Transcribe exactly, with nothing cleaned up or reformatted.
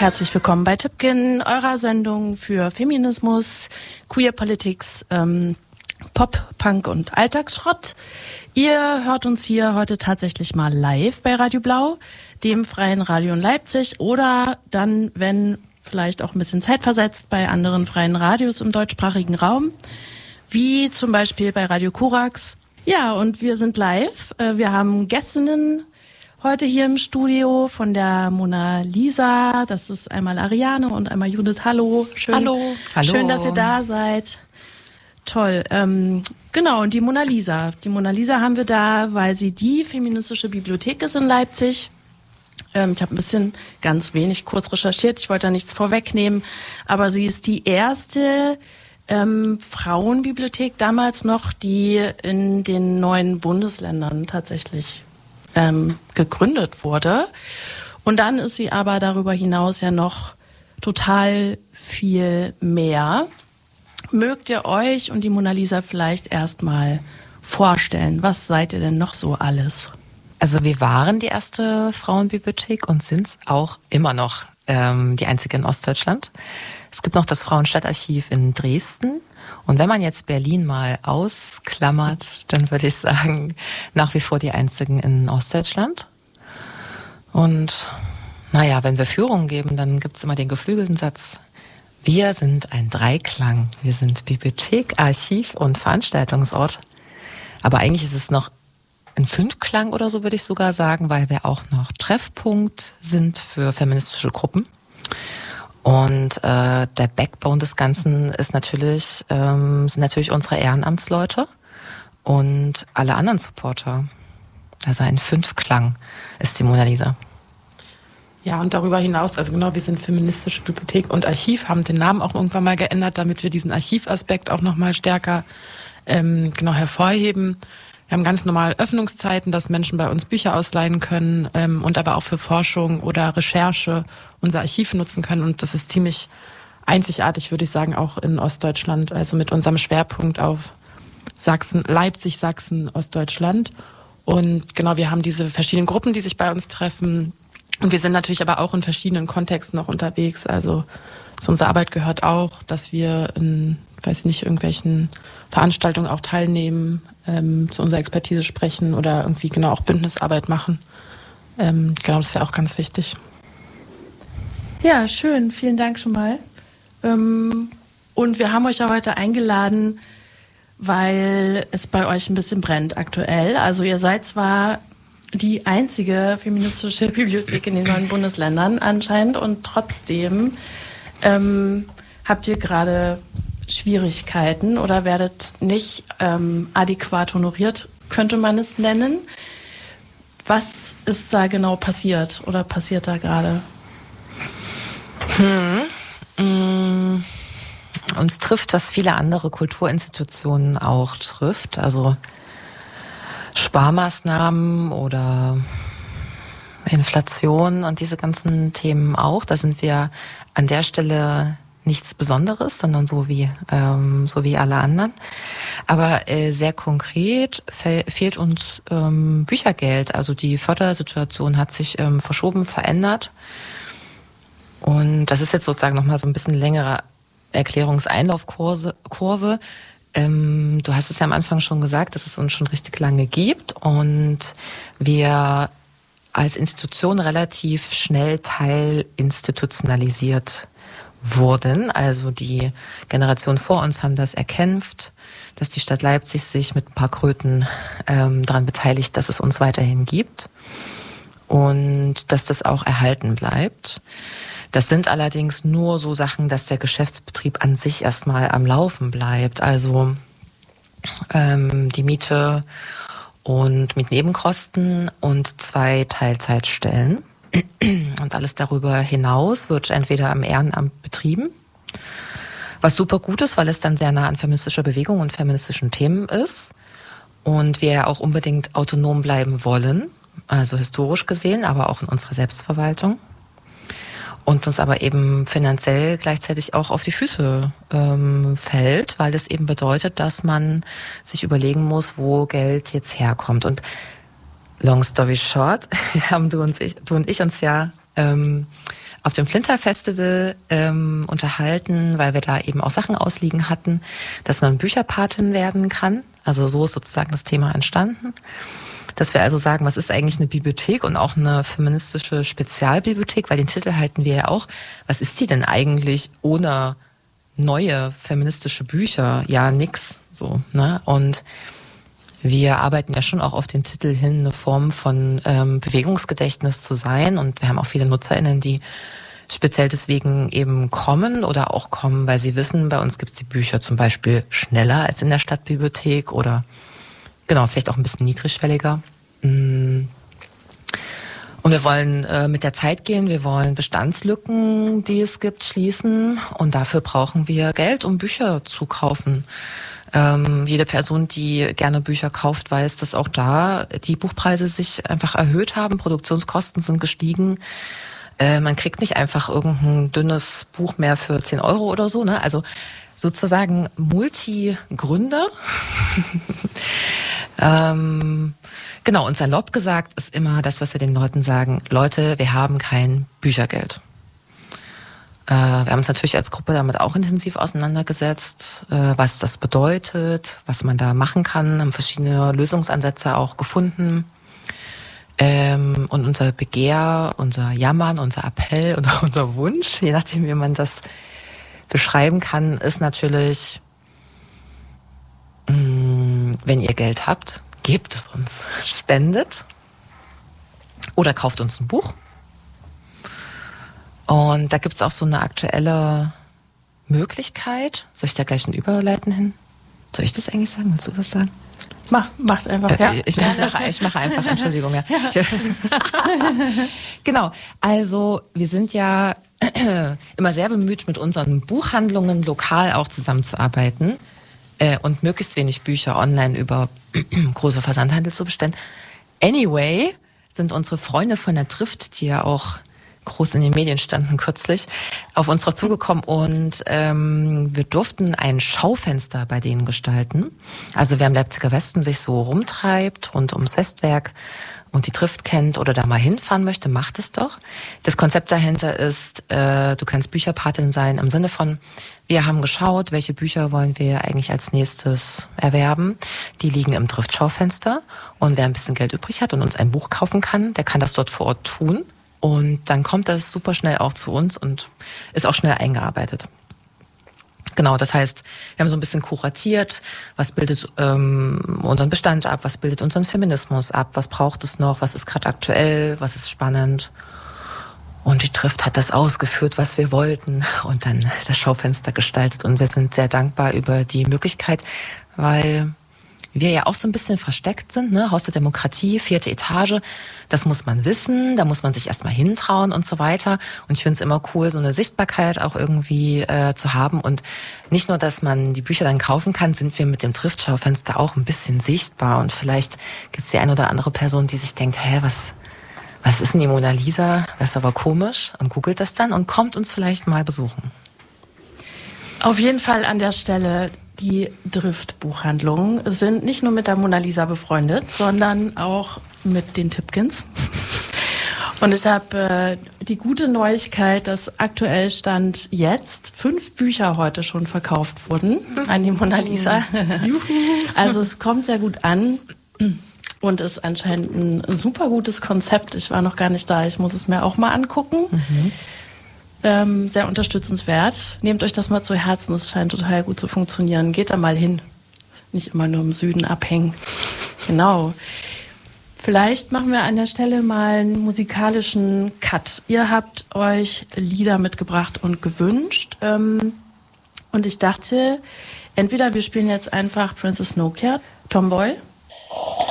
Herzlich willkommen bei Tippkin, eurer Sendung für Feminismus, Queer Politics, ähm, Pop, Punk und Alltagsschrott. Ihr hört uns hier heute tatsächlich mal live bei Radio Blau, dem freien Radio in Leipzig, oder dann, wenn vielleicht auch ein bisschen zeitversetzt, bei anderen freien Radios im deutschsprachigen Raum, wie zum Beispiel bei Radio Korax. Ja, und wir sind live. Wir haben Gästinnen heute hier im Studio von der Mona Lisa. Das ist einmal Ariane und einmal Judith. Hallo. Schön, Hallo. Hallo. Schön, dass ihr da seid. Toll. Ähm, genau, und die Mona Lisa. Die Mona Lisa haben wir da, weil sie die feministische Bibliothek ist in Leipzig. Ähm, ich habe ein bisschen, ganz wenig kurz recherchiert. Ich wollte da nichts vorwegnehmen. Aber sie ist die erste ähm, Frauenbibliothek damals noch, die in den neuen Bundesländern tatsächlich ähm, gegründet wurde. Und dann ist sie aber darüber hinaus ja noch total viel mehr. Mögt ihr euch und die Mona Lisa vielleicht erstmal vorstellen? Was seid ihr denn noch so alles? Also wir waren die erste Frauenbibliothek und sind es auch immer noch, ähm, die einzige in Ostdeutschland. Es gibt noch das Frauenstadtarchiv in Dresden. Und wenn man jetzt Berlin mal ausklammert, dann würde ich sagen, nach wie vor die einzigen in Ostdeutschland. Und naja, wenn wir Führungen geben, dann gibt es immer den geflügelten Satz: Wir sind ein Dreiklang. Wir sind Bibliothek, Archiv und Veranstaltungsort. Aber eigentlich ist es noch ein Fünfklang oder so, würde ich sogar sagen, weil wir auch noch Treffpunkt sind für feministische Gruppen. Und äh, der Backbone des Ganzen ist natürlich, ähm, sind natürlich unsere Ehrenamtsleute und alle anderen Supporter. Also ein Fünfklang ist die Mona Lisa. Ja, und darüber hinaus, also genau, wir sind feministische Bibliothek und Archiv, haben den Namen auch irgendwann mal geändert, damit wir diesen Archivaspekt auch nochmal stärker ähm, genau hervorheben. Wir haben ganz normal Öffnungszeiten, dass Menschen bei uns Bücher ausleihen können ähm, und aber auch für Forschung oder Recherche unser Archiv nutzen können. Und das ist ziemlich einzigartig, würde ich sagen, auch in Ostdeutschland. Also mit unserem Schwerpunkt auf Sachsen, Leipzig, Sachsen, Ostdeutschland. Und genau, wir haben diese verschiedenen Gruppen, die sich bei uns treffen. Und wir sind natürlich aber auch in verschiedenen Kontexten noch unterwegs. Also zu unserer Arbeit gehört auch, dass wir in, weiß nicht, irgendwelchen Veranstaltungen auch teilnehmen, ähm, zu unserer Expertise sprechen oder irgendwie genau auch Bündnisarbeit machen. Ähm, genau, das ist ja auch ganz wichtig. Ja, schön. Vielen Dank schon mal. Ähm, und wir haben euch ja heute eingeladen, weil es bei euch ein bisschen brennt aktuell. Also ihr seid zwar die einzige feministische Bibliothek in den neuen Bundesländern anscheinend und trotzdem ähm, habt ihr gerade Schwierigkeiten oder werdet nicht ähm, adäquat honoriert, könnte man es nennen. Was ist da genau passiert oder passiert da gerade? Hm. Mm. Uns trifft, was viele andere Kulturinstitutionen auch trifft, also Sparmaßnahmen oder Inflation und diese ganzen Themen auch. Da sind wir an der Stelle nichts Besonderes, sondern so wie ähm, so wie alle anderen. Aber äh, sehr konkret fe- fehlt uns ähm, Büchergeld. Also die Fördersituation hat sich ähm, verschoben, verändert. Und das ist jetzt sozusagen nochmal so ein bisschen längere Erklärungseinlaufkurve. Kurve. Ähm, du hast es ja am Anfang schon gesagt, dass es uns schon richtig lange gibt und wir als Institution relativ schnell teilinstitutionalisiert wurden. Also die Generation vor uns haben das erkämpft, dass die Stadt Leipzig sich mit ein paar Kröten ähm, daran beteiligt, dass es uns weiterhin gibt und dass das auch erhalten bleibt. Das sind allerdings nur so Sachen, dass der Geschäftsbetrieb an sich erstmal am Laufen bleibt. Also ähm, die Miete und mit Nebenkosten und zwei Teilzeitstellen. Und alles darüber hinaus wird entweder am Ehrenamt betrieben, was super gut ist, weil es dann sehr nah an feministischer Bewegung und feministischen Themen ist. Und wir ja auch unbedingt autonom bleiben wollen, also historisch gesehen, aber auch in unserer Selbstverwaltung. Und uns aber eben finanziell gleichzeitig auch auf die Füße ähm, fällt, weil es eben bedeutet, dass man sich überlegen muss, wo Geld jetzt herkommt. Und long story short, haben du und ich, du und ich uns ja ähm, auf dem Flinter-Festival ähm, unterhalten, weil wir da eben auch Sachen ausliegen hatten, dass man Bücherpatin werden kann. Also so ist sozusagen das Thema entstanden. Dass wir also sagen, was ist eigentlich eine Bibliothek und auch eine feministische Spezialbibliothek, weil den Titel halten wir ja auch. Was ist die denn eigentlich ohne neue feministische Bücher? Ja, nix, so, ne? Und wir arbeiten ja schon auch auf den Titel hin, eine Form von ähm, Bewegungsgedächtnis zu sein. Und wir haben auch viele NutzerInnen, die speziell deswegen eben kommen oder auch kommen, weil sie wissen, bei uns gibt es die Bücher zum Beispiel schneller als in der Stadtbibliothek oder genau, vielleicht auch ein bisschen niedrigschwelliger. Und wir wollen äh, mit der Zeit gehen, wir wollen Bestandslücken, die es gibt, schließen. Und dafür brauchen wir Geld, um Bücher zu kaufen. Ähm, jede Person, die gerne Bücher kauft, weiß, dass auch da die Buchpreise sich einfach erhöht haben. Produktionskosten sind gestiegen. Äh, man kriegt nicht einfach irgendein dünnes Buch mehr für zehn Euro oder so, ne? Also sozusagen Multigründe. ähm, genau, und salopp gesagt ist immer das, was wir den Leuten sagen: Leute, wir haben kein Büchergeld. Äh, wir haben uns natürlich als Gruppe damit auch intensiv auseinandergesetzt, äh, was das bedeutet, was man da machen kann, haben verschiedene Lösungsansätze auch gefunden. Ähm, und unser Begehr, unser Jammern, unser Appell oder unser Wunsch, je nachdem, wie man das beschreiben kann, ist natürlich, mh, wenn ihr Geld habt, gebt es uns, spendet oder kauft uns ein Buch. Und da gibt es auch so eine aktuelle Möglichkeit. Soll ich da gleich einen überleiten hin? Soll ich das eigentlich sagen? Willst du das sagen? Mach, macht einfach, äh, ja. Ich, ich, mache, ich mache einfach, Entschuldigung. Ja. Ja. Genau, also wir sind ja immer sehr bemüht, mit unseren Buchhandlungen lokal auch zusammenzuarbeiten äh, und möglichst wenig Bücher online über große Versandhandel zu bestellen. Anyway, sind unsere Freunde von der Trift, die ja auch groß in den Medien standen kürzlich, auf uns drauf zugekommen und ähm, wir durften ein Schaufenster bei denen gestalten. Also wer im Leipziger Westen sich so rumtreibt, rund ums Westwerk und die Trift kennt oder da mal hinfahren möchte, macht es doch. Das Konzept dahinter ist, äh, du kannst Bücherpatin sein im Sinne von, wir haben geschaut, welche Bücher wollen wir eigentlich als nächstes erwerben. Die liegen im Trift-Schaufenster und wer ein bisschen Geld übrig hat und uns ein Buch kaufen kann, der kann das dort vor Ort tun. Und dann kommt das super schnell auch zu uns und ist auch schnell eingearbeitet. Genau, das heißt, wir haben so ein bisschen kuratiert, was bildet ähm, unseren Bestand ab, was bildet unseren Feminismus ab, was braucht es noch, was ist gerade aktuell, was ist spannend. Und die Trift hat das ausgeführt, was wir wollten und dann das Schaufenster gestaltet. Und wir sind sehr dankbar über die Möglichkeit, weil wir ja auch so ein bisschen versteckt sind, ne? Haus der Demokratie, vierte Etage, das muss man wissen, da muss man sich erstmal hintrauen und so weiter. Und ich finde es immer cool, so eine Sichtbarkeit auch irgendwie äh, zu haben. Und nicht nur, dass man die Bücher dann kaufen kann, sind wir mit dem Trift-Schaufenster auch ein bisschen sichtbar. Und vielleicht gibt es die eine oder andere Person, die sich denkt, hä, was, was ist denn die Mona Lisa? Das ist aber komisch. Und googelt das dann und kommt uns vielleicht mal besuchen. Auf jeden Fall an der Stelle, die Drift-Buchhandlungen sind nicht nur mit der Mona Lisa befreundet, sondern auch mit den Tipkins. Und ich habe äh, die gute Neuigkeit, dass aktuell Stand jetzt fünf Bücher heute schon verkauft wurden an die Mona Lisa. Also es kommt sehr gut an und ist anscheinend ein super gutes Konzept. Ich war noch gar nicht da, ich muss es mir auch mal angucken. Mhm. Ähm, sehr unterstützenswert. Nehmt euch das mal zu Herzen, es scheint total gut zu funktionieren. Geht da mal hin. Nicht immer nur im Süden abhängen. Genau. Vielleicht machen wir an der Stelle mal einen musikalischen Cut. Ihr habt euch Lieder mitgebracht und gewünscht. Ähm, und ich dachte, entweder wir spielen jetzt einfach Princess Nokia, Tomboy.